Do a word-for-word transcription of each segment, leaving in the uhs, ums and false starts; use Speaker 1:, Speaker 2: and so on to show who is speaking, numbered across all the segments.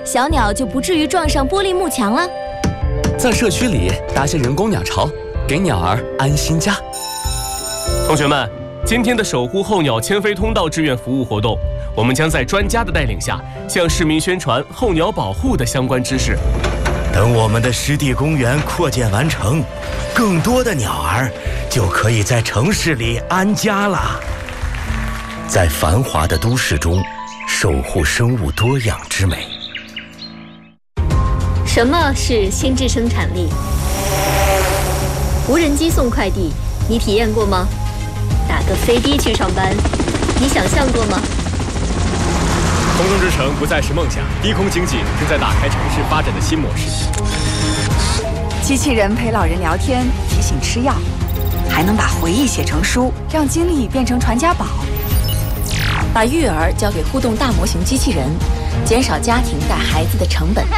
Speaker 1: 小鸟就不至于撞上玻璃幕墙了。
Speaker 2: 在社区里搭些人工鸟巢，给鸟儿安心家。
Speaker 3: 同学们，今天的守护候鸟迁飞通道志愿服务活动，我们将在专家的带领下，向市民宣传候鸟保护的相关知识。
Speaker 4: 等我们的湿地公园扩建完成，更多的鸟儿就可以在城市里安家了。在繁华的都市中，守护生物多样之美。
Speaker 5: 什么是心智生产力？无人机送快递，你体验过吗？打个飞的去上班，你想象过吗？
Speaker 6: 空中之城不再是梦想，低空经济正在打开城市发展的新模式。
Speaker 7: 机器人陪老人聊天，提醒吃药，还能把回忆写成书，让经历变成传家宝。
Speaker 8: 把育儿交给互动大模型机器人，减少家庭带孩子的成本。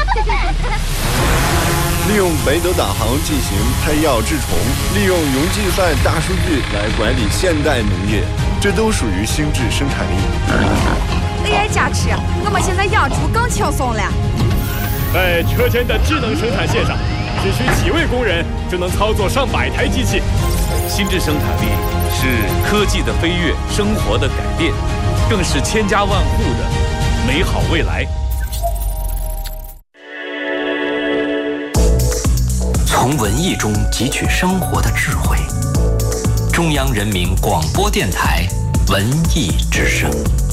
Speaker 9: 利用北斗导航进行配药治虫，利用云计算大数据来管理现代农业，这都属于心智生产力。
Speaker 7: A I 加持，我们现在养猪更轻松了。
Speaker 6: 在车间的智能生产线上，只需几位工人就能操作上百台机器。
Speaker 10: 心智生产力是科技的飞跃，生活的改变，更是千家万户的美好未来。
Speaker 11: 从文艺中汲取生活的智慧。中央人民广播电台文艺之声。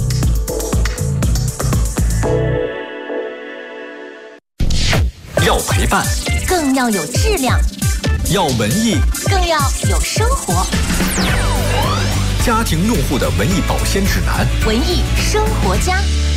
Speaker 12: 要陪伴，
Speaker 13: 更要有质量；
Speaker 12: 要文艺，
Speaker 13: 更要有生活。
Speaker 12: 家庭用户的文艺保鲜指南，
Speaker 13: 文艺生活家。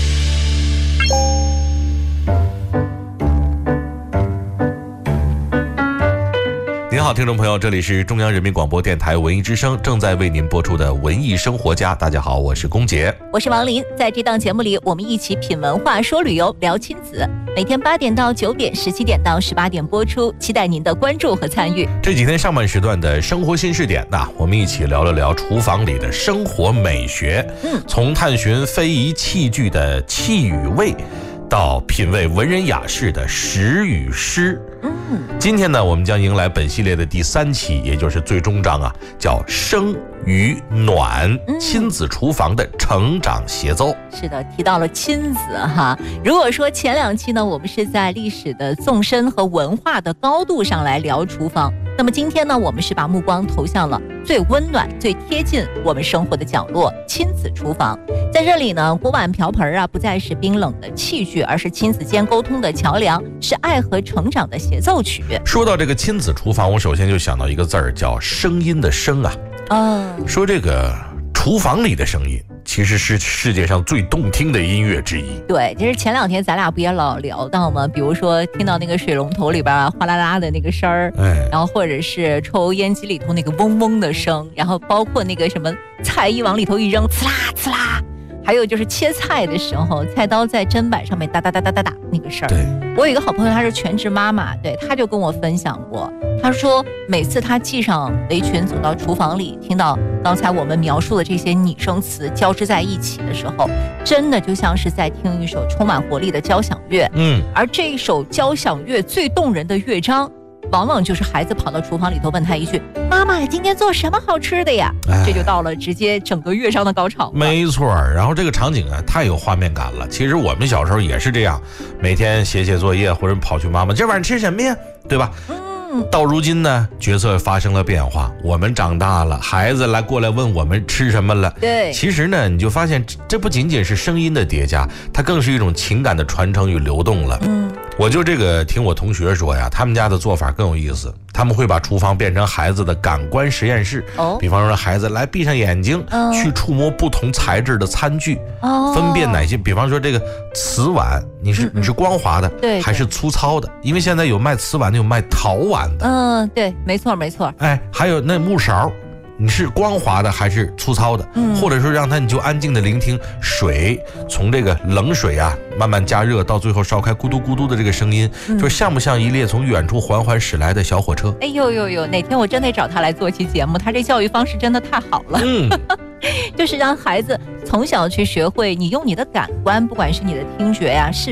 Speaker 14: 您好，听众朋友，这里是中央人民广播电台文艺之声正在为您播出的文艺生活家。大家好，我是龚杰，
Speaker 15: 我是王林。在这档节目里，我们一起品文化、说旅游、聊亲子。每天八点到九点，十七点到十八点播出，期待您的关注和参与。
Speaker 14: 这几天上半时段的生活新视点，那我们一起聊了聊厨房里的生活美学。嗯，从探寻非遗器具的气与味，到品味文人雅士的食与诗。嗯，今天呢，我们将迎来本系列的第三期，也就是最终章啊，叫生与暖，亲子厨房的成长协奏。
Speaker 15: 是的，提到了亲子哈。如果说前两期呢，我们是在历史的纵深和文化的高度上来聊厨房，那么今天呢，我们是把目光投向了最温暖、最贴近我们生活的角落——亲子厨房。在这里呢，锅碗瓢盆啊，不再是冰冷的器具，而是亲子间沟通的桥梁，是爱和成长的协奏曲。
Speaker 14: 说到这个亲子厨房，我首先就想到一个字儿，叫声音的声啊。哦，说这个厨房里的声音其实是世界上最动听的音乐之一。
Speaker 15: 对，其实前两天咱俩不也老聊到吗？比如说听到那个水龙头里边哗啦啦的那个声儿，哎，然后或者是抽油烟机里头那个嗡嗡的声，然后包括那个什么菜一往里头一扔，呲啦呲啦，还有就是切菜的时候，菜刀在砧板上面哒哒哒哒哒哒那个声儿。对，我有一个好朋友，她是全职妈妈，对，她就跟我分享过，她说每次她系上围裙走到厨房里，听到刚才我们描述的这些拟声词交织在一起的时候，真的就像是在听一首充满活力的交响乐。嗯，而这一首交响乐最动人的乐章，往往就是孩子跑到厨房里头问他一句：“妈妈，今天做什么好吃的呀？”哎，这就到了直接整个乐章的高潮。
Speaker 14: 没错，然后这个场景啊，太有画面感了。其实我们小时候也是这样，每天写写作业或者跑去妈妈这晚上吃什么呀，对吧？嗯，到如今呢，角色发生了变化，我们长大了，孩子来过来问我们吃什么了。对，其实呢，你就发现这不仅仅是声音的叠加，它更是一种情感的传承与流动了。嗯。我就这个听我同学说呀，他们家的做法更有意思，他们会把厨房变成孩子的感官实验室。哦，比方说让孩子来闭上眼睛，哦，去触摸不同材质的餐具，哦，分辨哪些，比方说这个瓷碗，你是、嗯、你是光滑的，对，还是粗糙的？因为现在有卖瓷碗的，有卖陶碗的。
Speaker 15: 嗯，对，没错没错。
Speaker 14: 哎，还有那木勺。你是光滑的还是粗糙的？嗯，或者说让他你就安静的聆听水从这个冷水啊慢慢加热到最后烧开咕嘟咕嘟的这个声音，嗯，就像不像一列从远处缓缓驶来的小火车？
Speaker 15: 哎呦呦呦，哪天我真得找他来做期节目，他这教育方式真的太好了。嗯，就是让孩子从小去学会，你用你的感官，不管是你的听觉呀、视